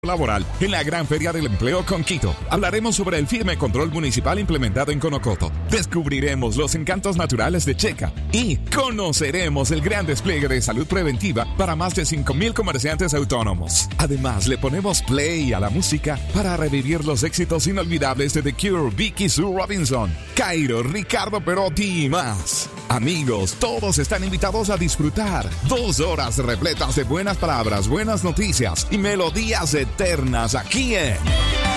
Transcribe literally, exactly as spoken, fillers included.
laboral en la Gran Feria del Empleo con Quito. Hablaremos sobre el firme control municipal implementado en Conocoto. Descubriremos los encantos naturales de Checa y conoceremos el gran despliegue de salud preventiva para más de cinco mil comerciantes autónomos. Además, le ponemos play a la música para revivir los éxitos inolvidables de The Cure, Vicky Sue Robinson, Cairo, Ricardo Perotti y más. Amigos, todos están invitados a disfrutar dos horas repletas de buenas palabras, buenas noticias y melodías eternas aquí en